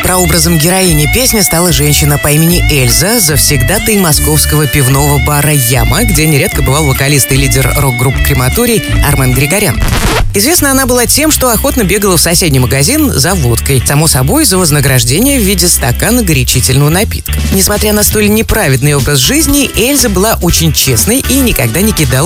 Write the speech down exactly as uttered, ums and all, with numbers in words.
Прообразом героини песни стала женщина по имени Эльза, завсегдатай московского пивного бара «Яма», где нередко бывал вокалист и лидер рок-группы «Крематорий» Армен Григорян. Известна она была тем, что охотно бегала в соседний магазин за водкой, само собой, за вознаграждение в виде стакана горячительного напитка. Несмотря на столь неправедный образ жизни, Эльза была очень честной и никогда не кидала